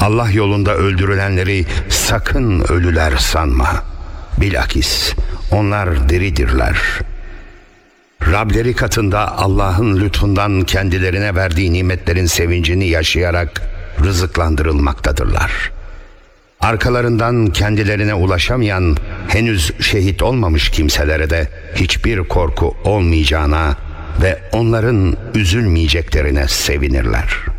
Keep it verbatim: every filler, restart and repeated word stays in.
Allah yolunda öldürülenleri sakın ölüler sanma. Bilakis onlar diridirler. Rableri katında Allah'ın lütfundan kendilerine verdiği nimetlerin sevincini yaşayarak rızıklandırılmaktadırlar. Arkalarından kendilerine ulaşamayan, henüz şehit olmamış kimselere de hiçbir korku olmayacağına ve onların üzülmeyeceklerine sevinirler.